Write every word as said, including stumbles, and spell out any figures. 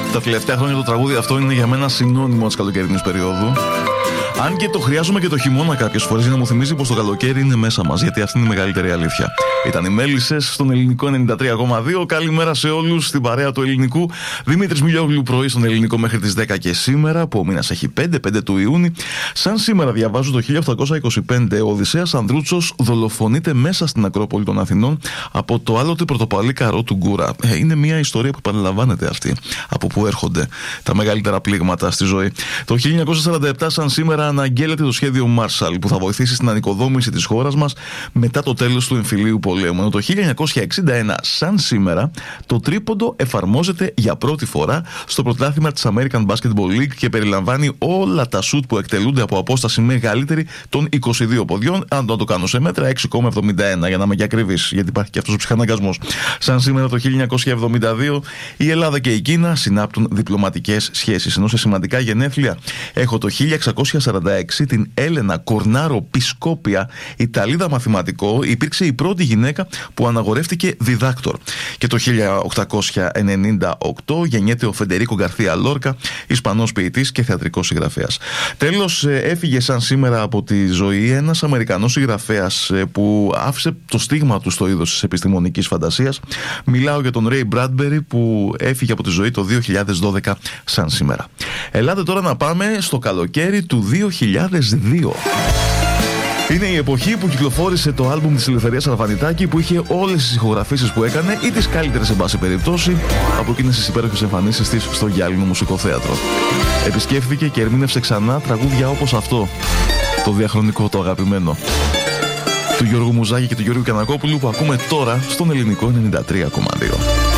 Τα τελευταία χρόνια το τραγούδι αυτό είναι για μένα συνώνυμο της καλοκαιρινής περίοδου. Αν και το χρειάζομαι και το χειμώνα κάποιες φορές για να μου θυμίζει πως το καλοκαίρι είναι μέσα μας, γιατί αυτή είναι η μεγαλύτερη αλήθεια. Ήταν οι Μέλισσες στον Ελληνικό ενενήντα τρία κόμμα δύο. Καλημέρα σε όλους στην παρέα του Ελληνικού. Δημήτρης Μιλιόγλου πρωί στον Ελληνικό μέχρι τις δέκα και σήμερα, που ο μήνας έχει πέντε, πέντε του Ιούνιου. Σαν σήμερα διαβάζω το χίλια οκτακόσια είκοσι πέντε, ο Οδυσσέας Ανδρούτσος δολοφονείται μέσα στην Ακρόπολη των Αθηνών από το άλλοτε πρωτοπαλί καρό του Γκούρα. Ε, είναι μια ιστορία που επαναλαμβάνεται αυτή, από που έρχονται τα μεγαλύτερα πλήγματα στη ζωή. Το χίλια εννιακόσια σαράντα επτά, σαν σήμερα, αναγγέλλεται το σχέδιο Marshall, που θα βοηθήσει στην ανοικοδόμηση της χώρας μας μετά το τέλος του εμφυλίου πολέμου. Ενώ το χίλια εννιακόσια εξήντα ένα, σαν σήμερα, το τρίποντο εφαρμόζεται για πρώτη φορά στο πρωτάθλημα της American Basketball League και περιλαμβάνει όλα τα σουτ που εκτελούνται από απόσταση μεγαλύτερη των είκοσι δύο ποδιών. Αν το κάνω σε μέτρα, έξι κόμμα εβδομήντα ένα, για να είμαι και ακριβής, γιατί υπάρχει και αυτός ο ψυχαναγκασμός. Σαν σήμερα, το χίλια εννιακόσια εβδομήντα δύο, η Ελλάδα και η Κίνα συνάπτουν διπλωματικές σχέσεις. Ενώ σε σημαντικά γενέθλια έχω το χίλια εξακόσια σαράντα έξι την Έλενα Κορνάρο Πισκόπια, Ιταλίδα μαθηματικό, υπήρξε η πρώτη γυναίκα που αναγορεύτηκε διδάκτορ. Και το χίλια οκτακόσια ενενήντα οκτώ γεννιέται ο Φεντερίκο Γκαρθία Λόρκα, Ισπανός ποιητής και θεατρικός συγγραφέας. Τέλος, έφυγε σαν σήμερα από τη ζωή ένας Αμερικανός συγγραφέας που άφησε το στίγμα του στο είδος της επιστημονικής φαντασίας. Μιλάω για τον Ρέι Μπράντμπερι, που έφυγε από τη ζωή το δύο χιλιάδες δώδεκα σαν σήμερα. Ελάτε τώρα να πάμε στο καλοκαίρι του δύο χιλιάδες δύο. Είναι η εποχή που κυκλοφόρησε το άλμπουμ της Ελευθερίας Αρβανιτάκη, που είχε όλες τις ηχογραφήσεις που έκανε ή τις καλύτερες σε πάση περιπτώσει από εκείνες τις υπέροχες εμφανίσεις της στο Γυάλινο Μουσικό Θέατρο. Επισκέφθηκε και ερμήνευσε ξανά τραγούδια όπως αυτό, το διαχρονικό, το αγαπημένο, του Γιώργου Μουζάκη και του Γιώργου Κανακόπουλου, που ακούμε τώρα στον Ελληνικό ενενήντα τρία κόμμα δύο.